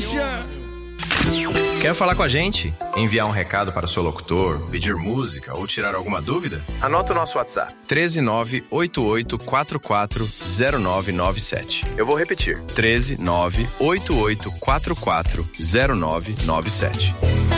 Poxa! Quer falar com a gente? Enviar um recado para o seu locutor, pedir música ou tirar alguma dúvida? Anota o nosso WhatsApp: 13988440997. Eu vou repetir: 13988440997.